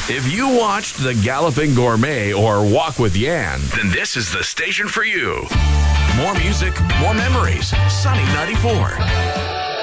If you watched The Galloping Gourmet or Walk with Yan, then this is the station for you. More music, more memories. Sunny 94.